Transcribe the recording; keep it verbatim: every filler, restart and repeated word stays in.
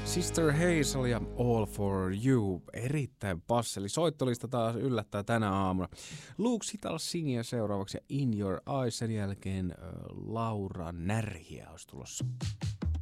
Sister Hazel ja All for You. Erittäin passeli. Soittolista taas yllättää tänä aamuna. Luke Sital Singia seuraavaksi ja In Your Eyes. Sen jälkeen äh, Laura Närhiä olisi tulossa.